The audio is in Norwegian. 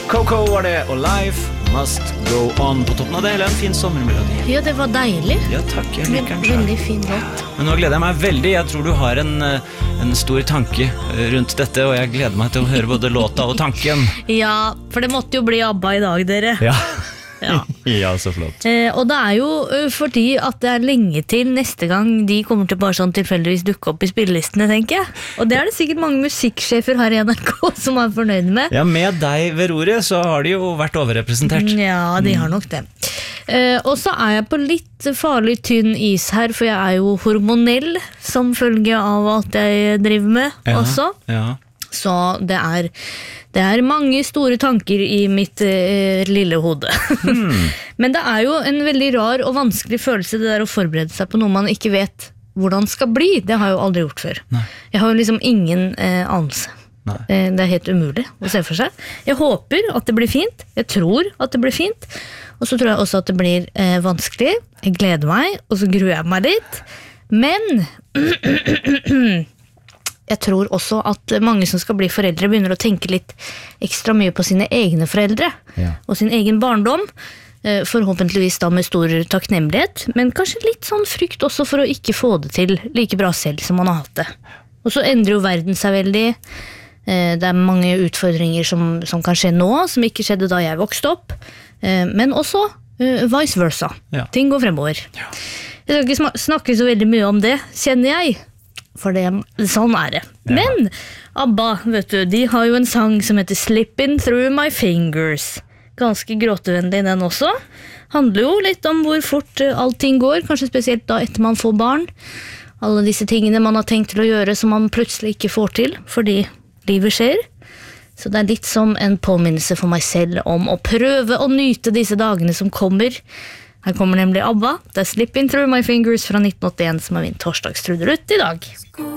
Coco var det, og Life Must Go On. På toppen av det hele en fin sommermelodi. Ja, det var deilig. Ja, takk, jeg liker den selv. Veldig fin låt. Men nå gleder jeg meg veldig. Jeg tror du har en stor tanke rundt dette, og jeg gleder meg til å høre både låta og tanken. Ja, for det måtte jo bli ABBA i dag, dere. Ja, Ja. ja, så flott. Og det er jo fordi at det er lenge til neste gang de kommer til bare sånn tilfeldigvis dukke opp i spillelistene, tenker jeg. Og det er det sikkert mange musikksjefer her i NRK som er fornøyd med. Ja, med deg ved roret så har de jo vært overrepresentert. Ja, de har nok det. Og så er jeg på litt farlig tynn is her, for jeg er jo hormonell som følge av at jeg driver med også. Ja. Så det er mange store tanker i mitt lille hode. Men det er jo en veldig rar og vanskelig følelse det der å forberede seg på noe man ikke vet hvordan skal bli. Det har jeg jo aldri gjort før. Nei. Jeg har jo liksom ingen anelse. Nei. Det er helt umulig å se for seg. Jeg håper at det blir fint. Jeg tror at det blir fint. Og så tror jeg også at det blir vanskelig. Jeg gleder meg, og så gruer jeg meg litt. Men jeg tror også at mange som skal bli foreldre begynner å tenke litt ekstra mye på sine egne foreldre og sin egen barndom, forhåpentligvis da med stor takknemlighet, men kanskje litt sånn frykt også for å ikke få det til like bra selv som man har hatt det. Og så endrer jo verden seg veldig. Det er mange utfordringer som kan skje nå, som ikke skjedde da jeg vokste opp, men også vice versa. Ja. Ting går fremover. Ja. Jeg skal ikke snakke så veldig mye om det, kjenner jeg. For sånn er det. Ja. Men ABBA, vet du, de har jo en sang som heter Slipping Through My Fingers. Ganske gråtevennlig den også. Handler jo litt om hvor fort allting går, kanskje spesielt da etter man får barn. Alle disse tingene man har tenkt til å gjøre som man plutselig ikke får til, fordi livet skjer. Så det er litt som en påminnelse for meg selv om å prøve å nyte disse dagene som kommer. Her kommer nemlig ABBA, det er Slipping Through My Fingers fra 1981 som er min torsdagstrudelutt i dag.